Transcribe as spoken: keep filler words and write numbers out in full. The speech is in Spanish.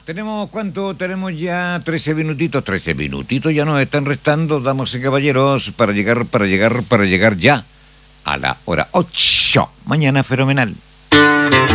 ¿Tenemos cuánto? Tenemos ya trece minutitos. trece minutitos ya nos están restando, damas y caballeros, para llegar, para llegar, para llegar ya a la hora ocho. Mañana fenomenal.